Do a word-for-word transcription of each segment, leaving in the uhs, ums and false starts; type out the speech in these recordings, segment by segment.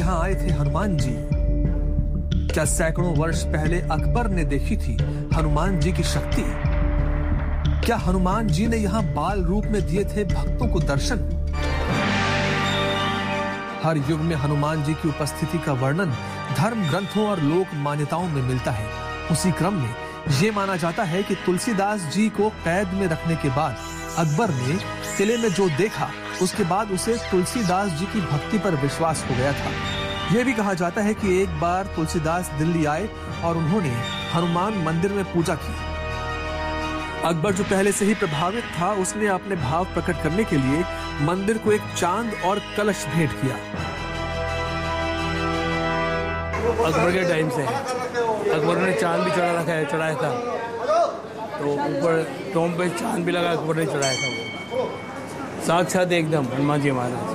यहाँ आए थे हनुमान जी? क्या सैकड़ों वर्ष पहले अकबर ने देखी थी हनुमान जी की शक्ति? क्या हनुमान जी ने यहाँ बाल रूप में दिए थे भक्तों को दर्शन? हर युग में हनुमान जी की उपस्थिति का वर्णन धर्म ग्रंथों और लोक मान्यताओं में मिलता है। उसी क्रम में ये माना जाता है कि तुलसीदास जी को कैद में रखने के बाद अकबर ने किले में जो देखा, उसके बाद उसे तुलसीदास जी की भक्ति पर विश्वास हो गया था। यह भी कहा जाता है कि एक बार तुलसीदास दिल्ली आए और उन्होंने हनुमान मंदिर में पूजा की। अकबर जो पहले से ही प्रभावित था, उसने अपने भाव प्रकट करने के लिए मंदिर को एक चांद और कलश भेंट किया। अकबर के टाइम से अकबर ने चांद भी चढ़ा रखा है, चढ़ाया था, तो ऊपर टॉम पे चांद भी लगा, अकबर ने चढ़ाया था। वो साक्षात एकदम हनुमान जी महाराज।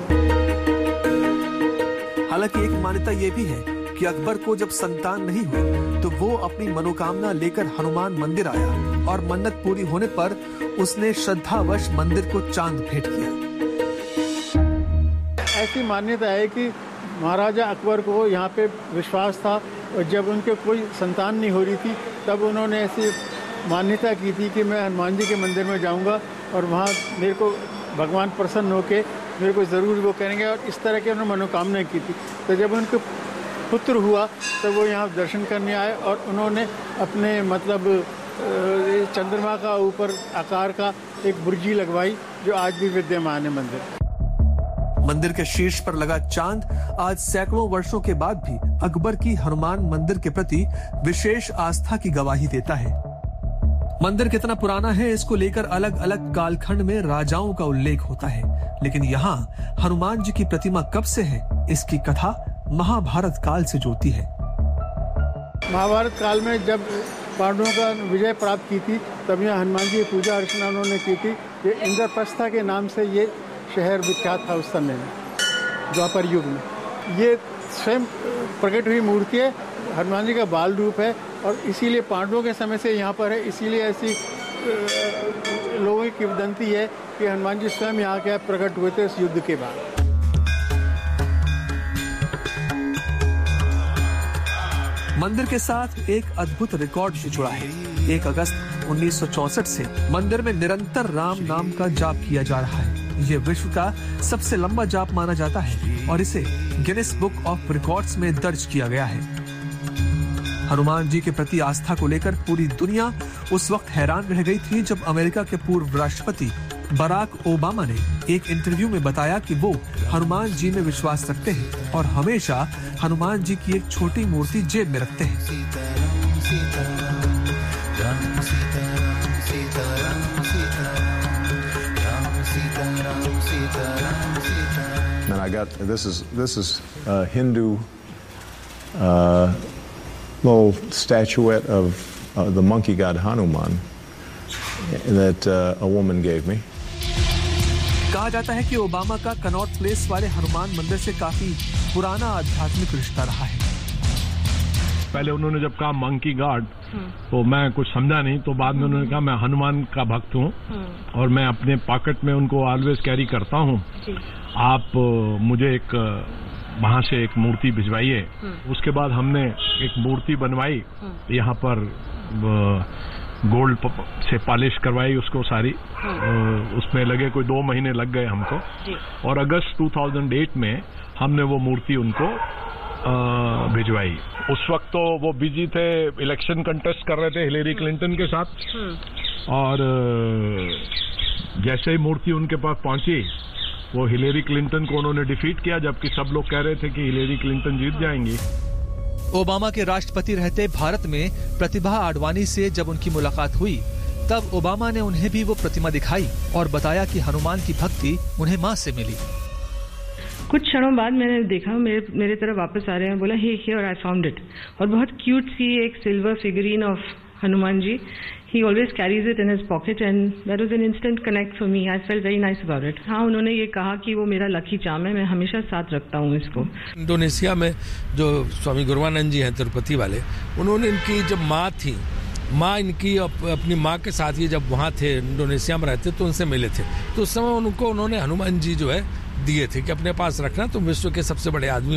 हालांकि एक मान्यता यह भी है कि अकबर को जब संतान नहीं हुई तो वो अपनी मनोकामना लेकर हनुमान मंदिर आया और मन्नत पूरी होने पर उसने श्रद्धावश मंदिर को चांद भेंट किया। ऐसी मान्यता है कि महाराजा अकबर को यहाँ पे विश्वास था और जब उनके कोई संतान नहीं हो रही थी तब उन्होंने ऐसी मान्यता की थी कि मैं हनुमान जी के मंदिर में जाऊँगा और वहाँ मेरे को भगवान प्रसन्न होके मेरे को ज़रूर वो करेंगे, और इस तरह की उन्होंने मनोकामना की थी। तो जब उनके पुत्र हुआ तो वो यहाँ दर्शन करने आए और उन्होंने अपने मतलब चंद्रमा का ऊपर आकार का एक बुर्जी लगवाई जो आज भी विद्यमान है मंदिर। मंदिर के शीर्ष पर लगा चांद आज सैकड़ों वर्षों के बाद भी अकबर की हनुमान मंदिर के प्रति विशेष आस्था की गवाही देता है। मंदिर कितना पुराना है, इसको लेकर अलग अलग कालखंड में राजाओं का उल्लेख होता है, लेकिन यहाँ हनुमान जी की प्रतिमा कब से है, इसकी कथा महाभारत काल से जुड़ती है। महाभारत काल में जब पांडवों का विजय प्राप्त की थी तब यहाँ हनुमान जी की पूजा अर्चना उन्होंने की थी। ये इंद्रप्रस्था के नाम से ये शहर विख्यात था उस समय में, द्वापर युग में। ये स्वयं प्रकट हुई मूर्ति है, हनुमान जी का बाल रूप है और इसीलिए पांडवों के समय से यहाँ पर है। इसीलिए ऐसी लोगों की किंवदंती है कि हनुमान जी स्वयं यहाँ के प्रकट हुए थे इस युद्ध के बाद। मंदिर के साथ एक अद्भुत रिकॉर्ड से जुड़ा है। एक अगस्त उन्नीस सौ चौसठ से मंदिर में निरंतर राम नाम का जाप किया जा रहा है। ये विश्व का सबसे लंबा जाप माना जाता है और इसे गिनीज बुक ऑफ रिकॉर्ड्स में दर्ज किया गया है। हनुमान जी के प्रति आस्था को लेकर पूरी दुनिया उस वक्त हैरान रह गई थी जब अमेरिका के पूर्व राष्ट्रपति बराक ओबामा ने एक इंटरव्यू में बताया कि वो हनुमान जी में विश्वास रखते हैं और हमेशा हनुमान जी की एक छोटी मूर्ति जेब में रखते हैं। And I got this is this is a Hindu uh, little statuette of uh, the monkey god Hanuman that uh, a woman gave me. कहा जाता है कि ओबामा का कनॉट प्लेस वाले हनुमान मंदिर से काफी पुराना आध्यात्मिक रिश्ता रहा है। पहले उन्होंने जब कहा मंकी गॉड तो मैं कुछ समझा नहीं, तो बाद में उन्होंने कहा मैं हनुमान का भक्त हूँ और मैं अपने पॉकेट में उनको ऑलवेज कैरी करता हूँ। आप मुझे एक वहां से एक मूर्ति भिजवाइए। उसके बाद हमने एक मूर्ति बनवाई, यहाँ पर गोल्ड से पॉलिश करवाई उसको सारी। उसमें लगे कोई दो महीने लग गए हमको, और अगस्त दो हज़ार आठ में हमने वो मूर्ति उनको भिजवाई। उस वक्त तो वो बिजी थे, इलेक्शन कंटेस्ट कर रहे थे हिलेरी क्लिंटन के साथ, और जैसे ही मूर्ति उनके पास पहुंची वो हिलेरी क्लिंटन को उन्होंने डिफीट किया, जबकि सब लोग कह रहे थे कि हिलेरी क्लिंटन जीत जाएंगी। ओबामा के राष्ट्रपति रहते भारत में प्रतिभा आडवाणी से जब उनकी मुलाकात हुई तब ओबामा ने उन्हें भी वो प्रतिमा दिखाई और बताया कि हनुमान की भक्ति उन्हें माँ से मिली। कुछ क्षणों बाद मैंने देखा मेरे मेरे तरफ वापस आ रहे हैं, बोला हे हियर आई फाउंड इट, और बहुत क्यूट सी एक silver figurine of Hanuman ji. He always carries it in his pocket and that was an instant connect for me. I felt very nice about it. हाँ, उन्होंने ये कहा कि वो मेरा लकी चार्म है, मैं हमेशा साथ रखता हूँ इसको। इंडोनेशिया में जो स्वामी गुरुवानंद जी हैं तिरुपति वाले, उन्होंने इनकी जब माँ थी, माँ इनकी अप, अपनी माँ के साथ ये जब वहाँ थे इंडोनेशिया में रहते तो उनसे मिले थे, तो उस समय उनको उन्होंने हनुमान जी जो है दिए थे कि अपने पास रखना, तुम विश्व के सबसे बड़े आदमी